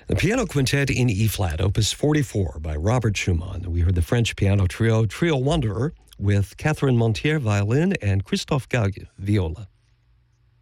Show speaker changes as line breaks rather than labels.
The Piano Quintet in E-flat, Opus 44 by Robert Schumann. We heard the French piano trio, Trio Wanderer, with Catherine Montier, violin, and Christophe Gague, viola.